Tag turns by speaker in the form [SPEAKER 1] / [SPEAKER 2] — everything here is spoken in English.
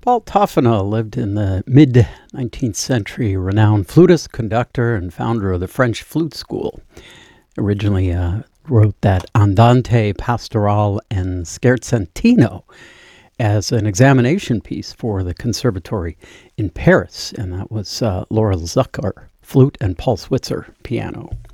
[SPEAKER 1] Paul Toffena lived in the mid 19th century, renowned flutist, conductor, and founder of the French Flute School. Originally wrote that Andante, Pastoral, and Scherzantino as an examination piece for the conservatory in Paris, and that was Laura Zucker, flute, and Paul Switzer, piano.